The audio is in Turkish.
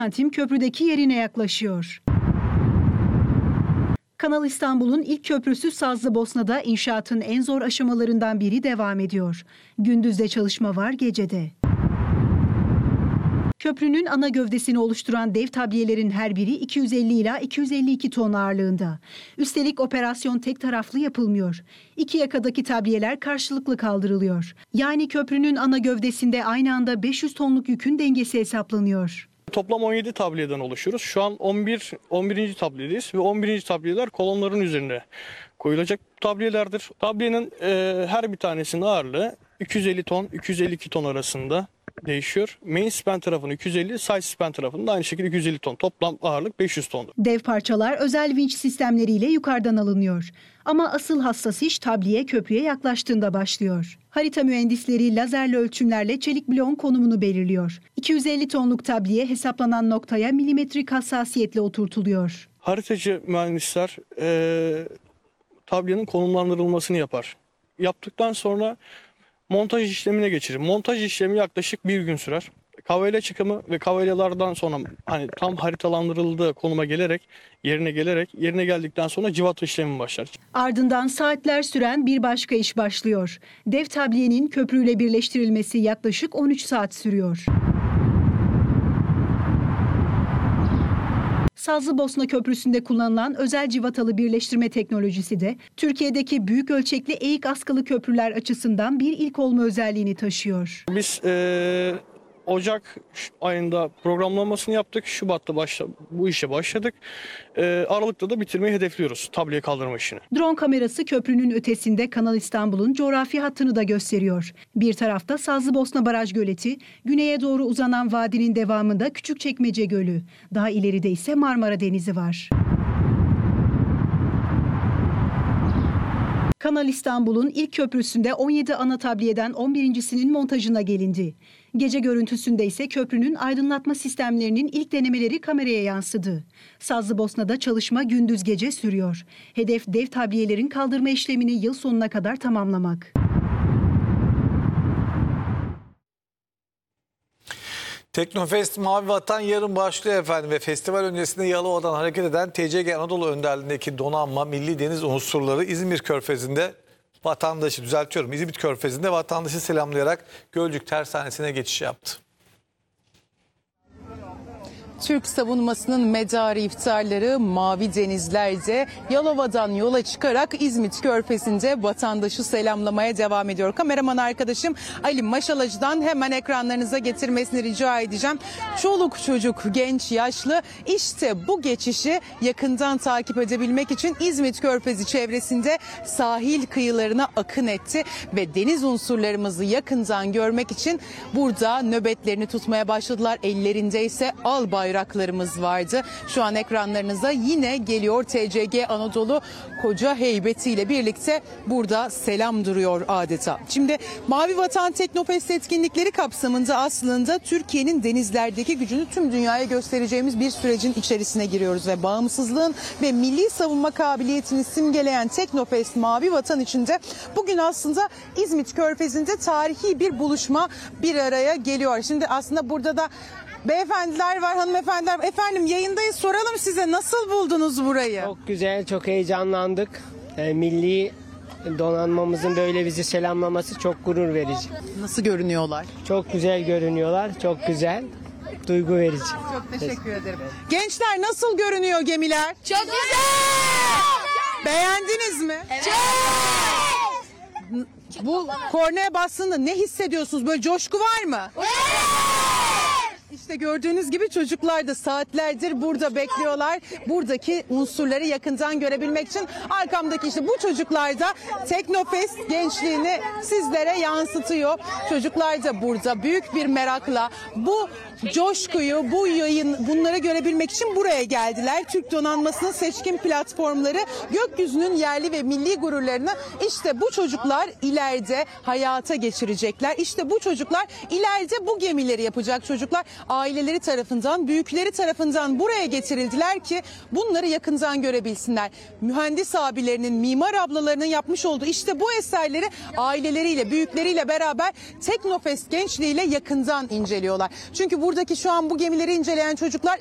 Santim köprüdeki yerine yaklaşıyor. Kanal İstanbul'un ilk köprüsü Sazlıbosna'da inşaatın en zor aşamalarından biri devam ediyor. Gündüzde çalışma var, gecede. Köprünün ana gövdesini oluşturan dev tabyelerin her biri 250 ila 252 ton ağırlığında. Üstelik operasyon tek taraflı yapılmıyor. İki yakadaki tabyeler karşılıklı kaldırılıyor. Yani köprünün ana gövdesinde aynı anda 500 tonluk yükün dengesi hesaplanıyor. Toplam 17 tabliyeden oluşuyoruz. Şu an 11. tabledeyiz ve 11. tableler kolonların üzerine koyulacak tabliyelerdir. Tabliyenin her bir tanesinin ağırlığı 250 ton, 252 ton arasında değişiyor. Main span tarafının 250, side span tarafının da aynı şekilde 250 ton. Toplam ağırlık 500 tondur. Dev parçalar özel vinç sistemleriyle yukarıdan alınıyor. Ama asıl hassas iş tabliye köprüye yaklaştığında başlıyor. Harita mühendisleri lazerli ölçümlerle çelik bloğun konumunu belirliyor. 250 tonluk tabliye hesaplanan noktaya milimetrik hassasiyetle oturtuluyor. Haritacı mühendisler tabliyenin konumlandırılmasını yapar. Yaptıktan sonra montaj işlemine geçirir. Montaj işlemi yaklaşık bir gün sürer. Kavelya çıkımı ve kavelyalardan sonra tam haritalandırıldığı konuma yerine geldikten sonra cıvata işlemi başlar. Ardından saatler süren bir başka iş başlıyor. Dev tabliyenin köprüyle birleştirilmesi yaklaşık 13 saat sürüyor. Sazlıbosna Köprüsü'nde kullanılan özel cıvatalı birleştirme teknolojisi de Türkiye'deki büyük ölçekli eğik askılı köprüler açısından bir ilk olma özelliğini taşıyor. Biz Ocak ayında programlamasını yaptık. Şubat'ta bu işe başladık. Aralık'ta da bitirmeyi hedefliyoruz tabliye kaldırma işini. Drone kamerası köprünün ötesinde Kanal İstanbul'un coğrafi hattını da gösteriyor. Bir tarafta Sazlıbosna Baraj Göleti, güneye doğru uzanan vadinin devamında Küçükçekmece Gölü. Daha ileride ise Marmara Denizi var. Kanal İstanbul'un ilk köprüsünde 17 ana tabliyeden 11.'sinin montajına gelindi. Gece görüntüsünde ise köprünün aydınlatma sistemlerinin ilk denemeleri kameraya yansıdı. Sazlıbosna'da çalışma gündüz gece sürüyor. Hedef dev tabliyelerin kaldırma işlemini yıl sonuna kadar tamamlamak. Teknofest Mavi Vatan yarın başlıyor efendim ve festival öncesinde Yalova'dan hareket eden TCG Anadolu önderliğindeki donanma milli deniz unsurları İzmir Körfezi'nde İzmit Körfezi'nde vatandaşı selamlayarak Gölcük Tersanesi'ne geçiş yaptı. Türk savunmasının medarı iftarları Mavi Denizler'de Yalova'dan yola çıkarak İzmit Körfezi'nde vatandaşı selamlamaya devam ediyor. Kameraman arkadaşım Ali Maşalacı'dan hemen ekranlarınıza getirmesini rica edeceğim. Çoluk çocuk, genç, yaşlı işte bu geçişi yakından takip edebilmek için İzmit Körfezi çevresinde sahil kıyılarına akın etti ve deniz unsurlarımızı yakından görmek için burada nöbetlerini tutmaya başladılar. Ellerinde ise al bayraklarımız vardı. Şu an ekranlarınıza yine geliyor TCG Anadolu koca heybetiyle birlikte burada selam duruyor adeta. Şimdi Mavi Vatan Teknofest etkinlikleri kapsamında aslında Türkiye'nin denizlerdeki gücünü tüm dünyaya göstereceğimiz bir sürecin içerisine giriyoruz ve bağımsızlığın ve milli savunma kabiliyetini simgeleyen Teknofest Mavi Vatan içinde bugün aslında İzmit Körfezi'nde tarihi bir buluşma bir araya geliyor. Şimdi aslında burada da beyefendiler var, hanımefendiler. Efendim yayındayız, soralım size, nasıl buldunuz burayı? Çok güzel, çok heyecanlandık. Milli donanmamızın böyle bizi selamlaması çok gurur verici. Nasıl görünüyorlar? Çok güzel görünüyorlar, çok güzel, duygu verici. Çok teşekkür ederim. Gençler nasıl görünüyor gemiler? Çok güzel! Beğendiniz mi? Evet. Bu kornaya bastığında ne hissediyorsunuz? Böyle coşku var mı? Evet! İşte gördüğünüz gibi çocuklar da saatlerdir burada bekliyorlar. Buradaki unsurları yakından görebilmek için arkamdaki işte bu çocuklar da Teknofest gençliğini sizlere yansıtıyor. Çocuklar da burada büyük bir merakla bu coşkuyu, bunları görebilmek için buraya geldiler. Türk donanmasının seçkin platformları, gökyüzünün yerli ve milli gururlarını işte bu çocuklar ileride hayata geçirecekler. İşte bu çocuklar ileride bu gemileri yapacak çocuklar. aileleri tarafından, büyükleri tarafından buraya getirildiler ki bunları yakından görebilsinler. Mühendis abilerinin, mimar ablalarının yapmış olduğu işte bu eserleri aileleriyle, büyükleriyle beraber Teknofest gençliğiyle yakından inceliyorlar. Çünkü buradaki şu an bu gemileri inceleyen çocuklar